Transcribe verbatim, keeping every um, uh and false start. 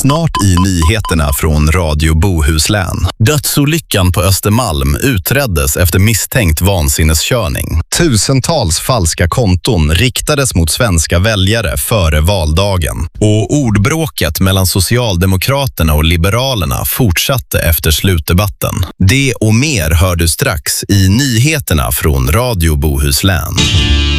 Snart i nyheterna från Radio Bohuslän. Dödsolyckan på Östermalm utreddes efter misstänkt vansinneskörning. Tusentals falska konton riktades mot svenska väljare före valdagen. Och ordbråket mellan Socialdemokraterna och Liberalerna fortsatte efter slutdebatten. Det och mer hör du strax i nyheterna från Radio Bohuslän.